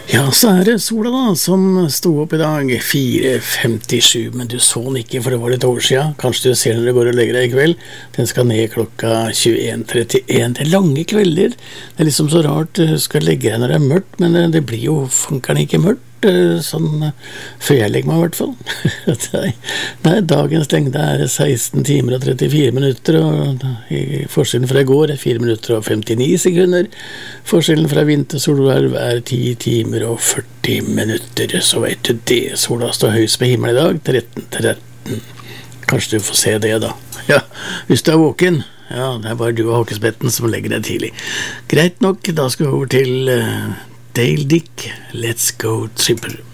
Ja, så det sola da, som sto opp i dag 4:57, men du så den ikke, for det var litt over siden. Kanskje du ser når du går og legger deg i kveld. Den skal ned klokka 21:31. Det lange kvelder. Det liksom så rart, du skal legge deg når det mørkt, men det blir jo funkeren ikke mørkt. Sånn før jeg legger meg i hvert fall. Nei, dagens lengde 16 timer og 34 minutter, og forskjellen fra i går 4 minutter og 59 sekunder. Forskjellen fra vintersolverv 10 timer og 40 minutter, så vet du det. Sola står høyst på himmelen i dag, 13:13. Kanskje du får se det da. Ja, hvis du våken. Ja, det bare du og Håkespetten som legger deg tidlig. Greit nok, da skal vi over til Dale Dick, Let's Go Tripper.